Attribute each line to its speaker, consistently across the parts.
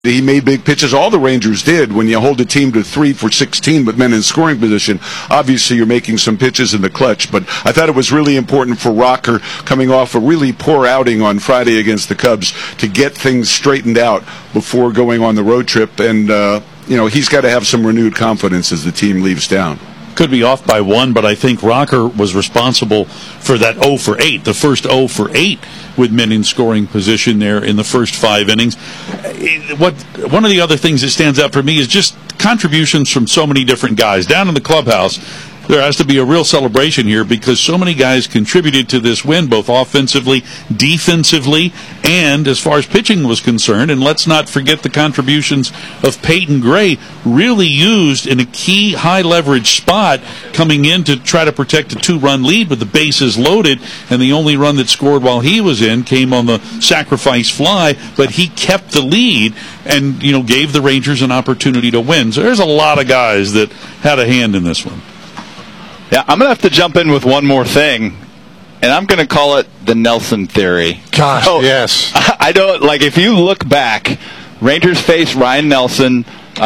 Speaker 1: He made big pitches. All the Rangers did. When you hold a team to 3 for 16 with men in scoring position, obviously you're making some pitches in the clutch. But I thought it was really important for Rocker, coming off a really poor outing on Friday against the Cubs, to get things straightened out before going on the road trip. And, he's got to have some renewed confidence as the team leaves town.
Speaker 2: Could be off by 1, but I think Rocker was responsible for that 0 for 8, the first 0 for 8 with men in scoring position there in the first 5 innings. One of the other things that stands out for me is just contributions from so many different guys. Down in the clubhouse, there has to be a real celebration here because so many guys contributed to this win, both offensively, defensively, and as far as pitching was concerned. And let's not forget the contributions of Peyton Gray, really used in a key high-leverage spot coming in to try to protect a 2-run lead with the bases loaded, and the only run that scored while he was in came on the sacrifice fly, but he kept the lead and, gave the Rangers an opportunity to win. So there's a lot of guys that had a hand in this one.
Speaker 3: Yeah, I'm going to have to jump in with one more thing, and I'm going to call it the Nelson theory.
Speaker 4: Gosh, yes.
Speaker 3: I don't, if you look back, Rangers faced Ryan Nelson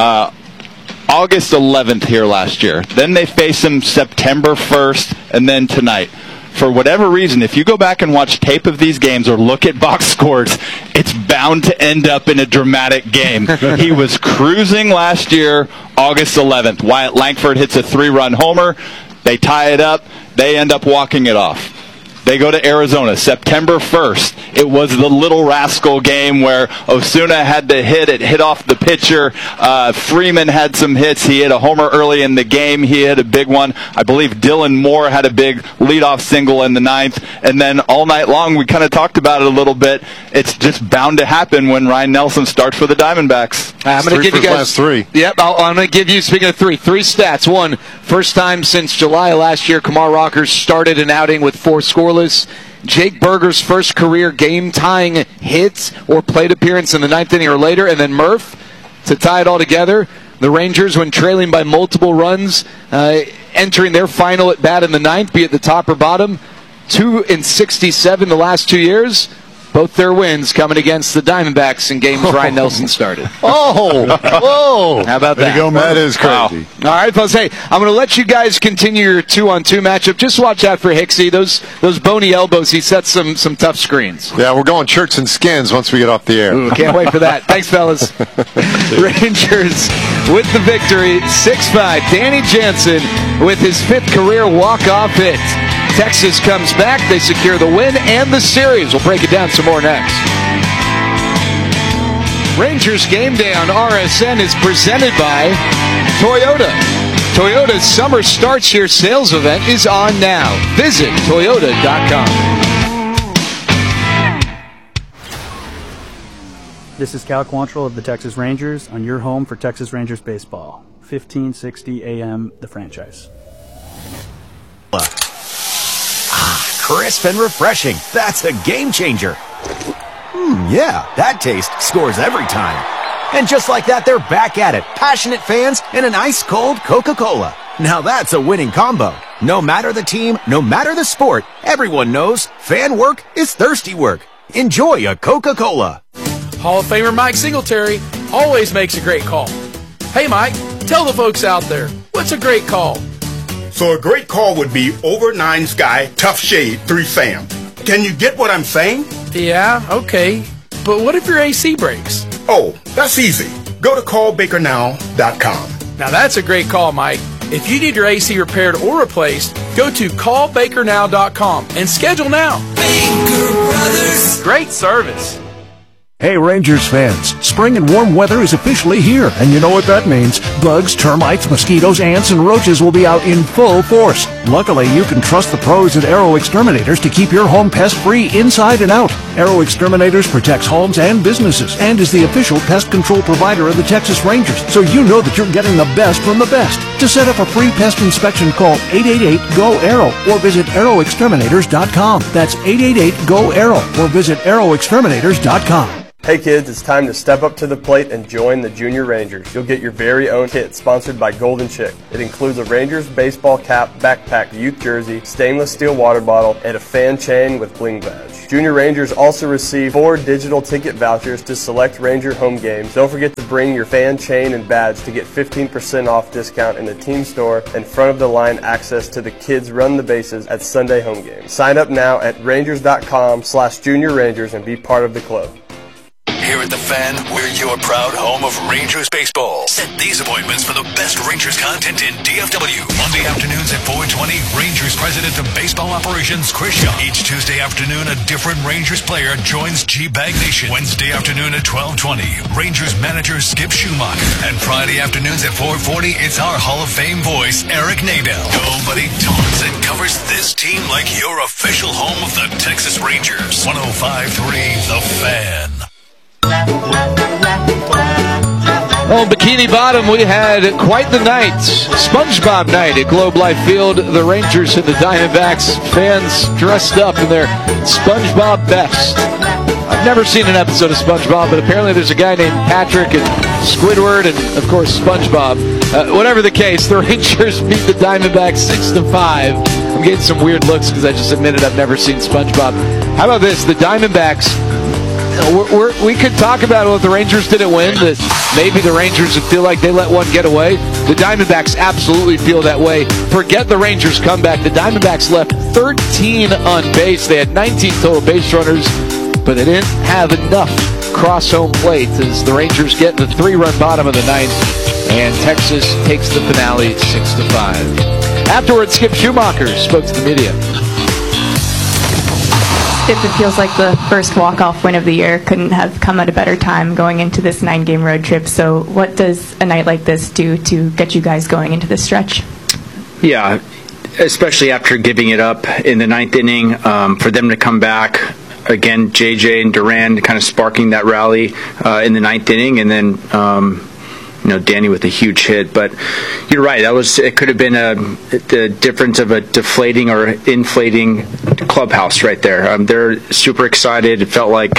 Speaker 3: August 11th here last year. Then they faced him September 1st, and then tonight. For whatever reason, if you go back and watch tape of these games or look at box scores, it's bound to end up in a dramatic game. He was cruising last year, August 11th. Wyatt Langford hits a 3-run homer. They tie it up. They end up walking it off. They go to Arizona, September 1st. It was the little rascal game where Osuna had to hit off the pitcher. Freeman had some hits. He hit a homer early in the game. He hit a big one. I believe Dylan Moore had a big leadoff single in the 9th. And then all night long, we kind of talked about it a little bit. It's just bound to happen when Ryan Nelson starts for the Diamondbacks.
Speaker 4: I'm going to give you guys last 3.
Speaker 5: Yep, I'm going to give you, speaking of 3 stats. 1, first time since July last year, Kumar Rocker started an outing with 4 scoreless. Jake Berger's first career game-tying hit or plate appearance in the 9th inning or later, and then Murph to tie it all together. The Rangers, when trailing by multiple runs, entering their final at bat in the 9th, be it the top or bottom, 2-67 the last 2 years. Both their wins coming against the Diamondbacks in games Ryan Nelson started.
Speaker 4: Whoa!
Speaker 5: How about that?
Speaker 4: That is crazy.
Speaker 5: Wow. All right, folks. Hey, I'm going to let you guys continue your 2-on-2 matchup. Just watch out for Hicksy. Those bony elbows, he sets some tough screens.
Speaker 4: Yeah, we're going shirts and skins once we get off the air.
Speaker 5: Ooh, can't wait for that. Thanks, fellas. Rangers with the victory, 6-5. Danny Jansen with his 5th career walk-off hit. Texas comes back. They secure the win and the series. We'll break it down some more next. Rangers Game Day on RSN is presented by Toyota. Toyota's Summer Starts Here sales event is on now. Visit Toyota.com.
Speaker 6: This is Cal Quantrill of the Texas Rangers on your home for Texas Rangers baseball. 1560 AM, The Franchise.
Speaker 7: Crisp and refreshing. That's a game changer. Yeah, that taste scores every time. And just like that, they're back at it. Passionate fans and an ice-cold Coca-Cola. Now that's a winning combo. No matter the team, no matter the sport, everyone knows fan work is thirsty work. Enjoy a Coca-Cola.
Speaker 8: Hall of Famer Mike Singletary always makes a great call. Hey, Mike, tell the folks out there, what's a great call?
Speaker 9: So a great call would be over 9 Sky, Tough Shade, 3 Sam. Can you get what I'm saying?
Speaker 8: Yeah, okay. But what if your AC breaks?
Speaker 9: Oh, that's easy. Go to callbakernow.com.
Speaker 8: Now that's a great call, Mike. If you need your AC repaired or replaced, go to callbakernow.com and schedule now.
Speaker 10: Baker Brothers.
Speaker 8: Great service.
Speaker 11: Hey Rangers fans, spring and warm weather is officially here, and you know what that means. Bugs, termites, mosquitoes, ants, and roaches will be out in full force. Luckily, you can trust the pros at Aero Exterminators to keep your home pest-free inside and out. Aero Exterminators protects homes and businesses, and is the official pest control provider of the Texas Rangers, so you know that you're getting the best from the best. To set up a free pest inspection, call 888-GO-AERO or visit AeroExterminators.com. That's 888-GO-AERO or visit AeroExterminators.com.
Speaker 12: Hey kids, it's time to step up to the plate and join the Junior Rangers. You'll get your very own kit sponsored by Golden Chick. It includes a Rangers baseball cap, backpack, youth jersey, stainless steel water bottle, and a fan chain with bling badge. Junior Rangers also receive 4 digital ticket vouchers to select Ranger home games. Don't forget to bring your fan chain and badge to get 15% off discount in the team store and front of the line access to the Kids Run the Bases at Sunday home games. Sign up now at rangers.com/Junior Rangers and be part of the club.
Speaker 13: Here at The Fan, we're your proud home of Rangers baseball. Set these appointments for the best Rangers content in DFW. Monday afternoons at 4:20, Rangers President of Baseball Operations, Chris Young. Each Tuesday afternoon, a different Rangers player joins G-Bag Nation. Wednesday afternoon at 12:20, Rangers manager Skip Schumacher. And Friday afternoons at 4:40, it's our Hall of Fame voice, Eric Nadel. Nobody talks and covers this team like your official home of the Texas Rangers. 105.3 The Fan.
Speaker 5: On Bikini Bottom, we had quite the night. SpongeBob night at Globe Life Field. The Rangers and the Diamondbacks fans dressed up in their SpongeBob best. I've never seen an episode of SpongeBob, but apparently there's a guy named Patrick and Squidward and, of course, SpongeBob. Whatever the case, the Rangers beat the Diamondbacks 6-5. I'm getting some weird looks because I just admitted I've never seen SpongeBob. How about this? The Diamondbacks... We could talk about what the Rangers didn't win, that maybe the Rangers would feel like they let one get away. The Diamondbacks absolutely feel that way. Forget the Rangers comeback. The Diamondbacks left 13 on base. They had 19 total base runners, but they didn't have enough cross home plate as the Rangers get the 3-run bottom of the ninth, and Texas takes the finale 6-5. Afterwards, Skip Schumacher spoke to the media.
Speaker 14: It feels like the first walk-off win of the year. Couldn't have come at a better time going into this 9-game road trip. So what does a night like this do to get you guys going into this stretch?
Speaker 15: Yeah, especially after giving it up in the 9th inning, for them to come back. Again, JJ and Duran kind of sparking that rally in the 9th inning, and then Danny with a huge hit. But you're right, it could have been the difference of a deflating or inflating clubhouse right there. They're super excited. It felt like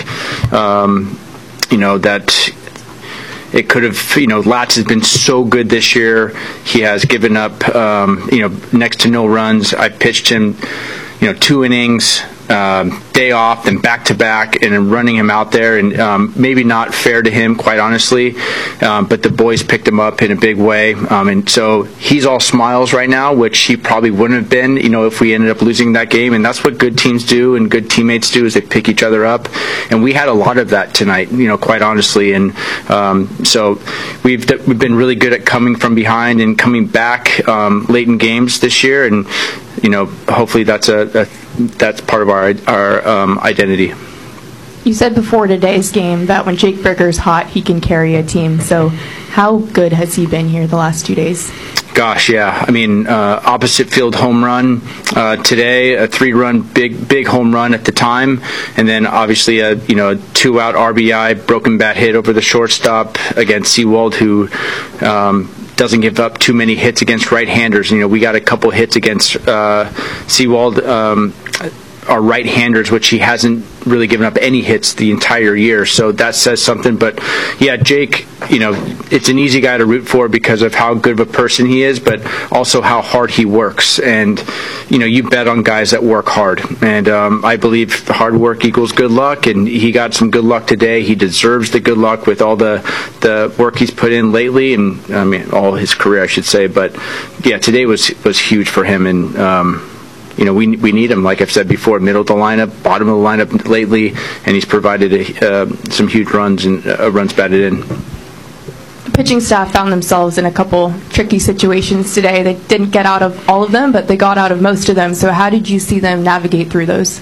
Speaker 15: that it could have, Latz has been so good this year. He has given up next to no runs. I pitched him 2 innings, day off, then back-to-back, and then running him out there, and maybe not fair to him, quite honestly, but the boys picked him up in a big way, and so he's all smiles right now, which he probably wouldn't have been, if we ended up losing that game, and that's what good teams do and good teammates do, is they pick each other up, and we had a lot of that tonight, quite honestly, and so we've been really good at coming from behind and coming back late in games this year, and hopefully that's part of our identity.
Speaker 14: You said before today's game that when Jake Burger's hot, he can carry a team. So how good has he been here the last 2 days?
Speaker 15: Gosh, yeah. I mean, opposite field home run today, a 3-run big home run at the time, and then obviously a 2-out RBI broken bat hit over the shortstop against Seawald, who doesn't give up too many hits against right-handers. We got a couple hits against Seawald, our right-handers, which he hasn't really given up any hits the entire year. So that says something. But yeah, Jake, it's an easy guy to root for because of how good of a person he is, but also how hard he works. And you bet on guys that work hard. And I believe hard work equals good luck. And he got some good luck today. He deserves the good luck with all the work he's put in lately, and I mean all his career, I should say. But yeah, today was huge for him. And we need him, like I've said before, middle of the lineup, bottom of the lineup lately, and he's provided some huge runs and runs batted in.
Speaker 14: The pitching staff found themselves in a couple tricky situations today. They didn't get out of all of them, but they got out of most of them. So how did you see them navigate through those?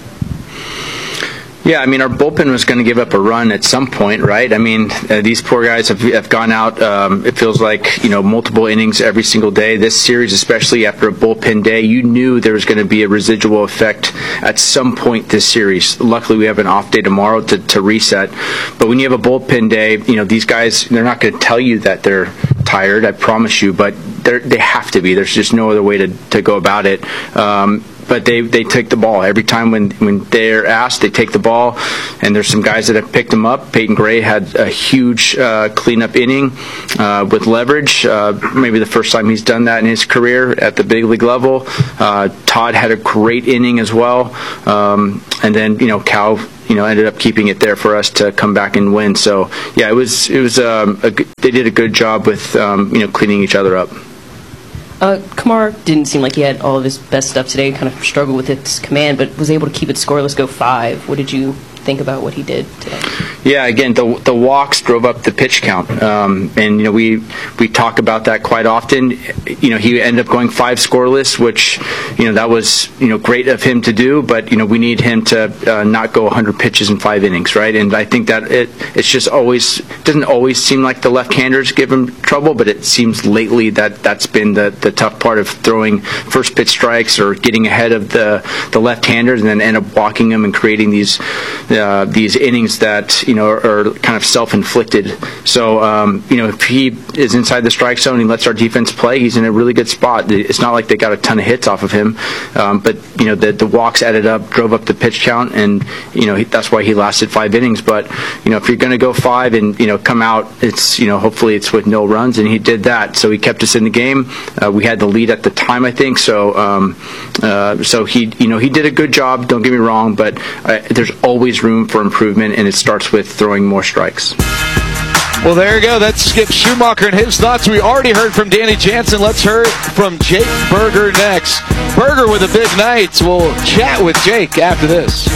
Speaker 15: Yeah, I mean, our bullpen was going to give up a run at some point, right? I mean, these poor guys have gone out, it feels like, multiple innings every single day. This series, especially after a bullpen day, you knew there was going to be a residual effect at some point this series. Luckily, we have an off day tomorrow to reset. But when you have a bullpen day, these guys, they're not going to tell you that they're tired, I promise you, but they have to be. There's just no other way to go about it. but they take the ball every time when they're asked. They take the ball, and there's some guys that have picked them up. Peyton Gray had a huge cleanup inning with leverage. Maybe the first time he's done that in his career at the big league level. Todd had a great inning as well, and then Cal ended up keeping it there for us to come back and win. So yeah, it was they did a good job with cleaning each other up.
Speaker 16: Kumar didn't seem like he had all of his best stuff today, kind of struggled with his command, but was able to keep it scoreless, go 5. What did you think about what he did today?
Speaker 15: Yeah, again, the walks drove up the pitch count, and we talk about that quite often. He ended up going 5 scoreless, which that was great of him to do, but we need him to not go 100 pitches in 5 innings, right? And I think that it's just doesn't always seem like the left-handers give him trouble, but it seems lately that's been the tough part of throwing first pitch strikes or getting ahead of the left-handers and then end up walking them and creating these innings that are kind of self-inflicted. So if he is inside the strike zone and he lets our defense play, he's in a really good spot. It's not like they got a ton of hits off of him, but the walks added up, drove up the pitch count, and that's why he lasted 5 innings. But if you're going to go 5 and come out, it's hopefully it's with no runs, and he did that. So he kept us in the game. We had the lead at the time, I think. So he did a good job. Don't get me wrong, but there's always room for improvement, and it starts with throwing more strikes.
Speaker 5: Well, there you go. That's Skip Schumacher and his thoughts. We already heard from Danny Jansen. Let's hear from Jake Burger next. Burger with a big night. We'll chat with Jake after this.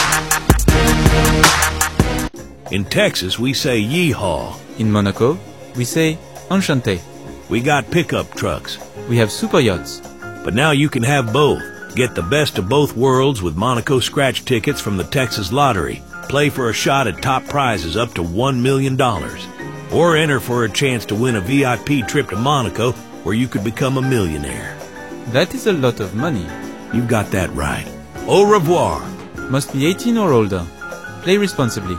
Speaker 17: In Texas, we say yeehaw.
Speaker 18: In Monaco, we say enchanté.
Speaker 17: We got pickup trucks.
Speaker 18: We have super yachts.
Speaker 17: But now you can have both. Get the best of both worlds with Monaco scratch tickets from the Texas Lottery. Play for a shot at top prizes up to $1 million. Or enter for a chance to win a VIP trip to Monaco where you could become a millionaire.
Speaker 18: That is a lot of money.
Speaker 17: You got that right. Au revoir.
Speaker 18: Must be 18 or older. Play responsibly.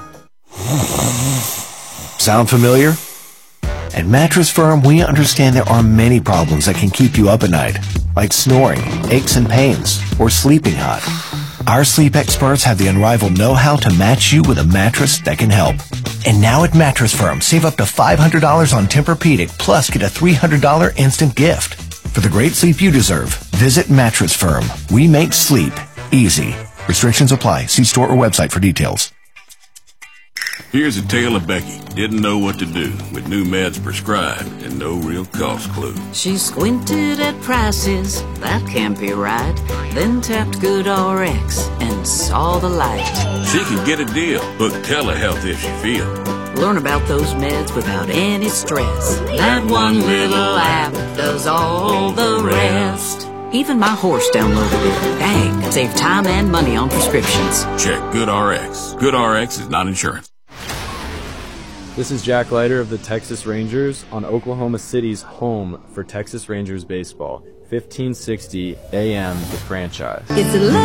Speaker 19: Sound familiar? At Mattress Firm, we understand there are many problems that can keep you up at night, like snoring, aches and pains, or sleeping hot. Our sleep experts have the unrivaled know-how to match you with a mattress that can help. And now at Mattress Firm, save up to $500 on Tempur-Pedic, plus get a $300 instant gift. For the great sleep you deserve, visit Mattress Firm. We make sleep easy. Restrictions apply. See store or website for details.
Speaker 17: Here's a tale of Becky. Didn't know what to do with new meds prescribed and no real cost clue.
Speaker 20: She squinted at prices, that can't be right. Then tapped GoodRx and saw the light.
Speaker 17: She can get a deal. Book telehealth if she feel.
Speaker 20: Learn about those meds without any stress. That one little app does all the rest. Even my horse downloaded it. Dang, save time and money on prescriptions.
Speaker 17: Check GoodRx. GoodRx is not insurance.
Speaker 21: This is Jack Leiter of the Texas Rangers on Oklahoma City's home for Texas Rangers baseball. 1560 AM, The Franchise.
Speaker 20: It's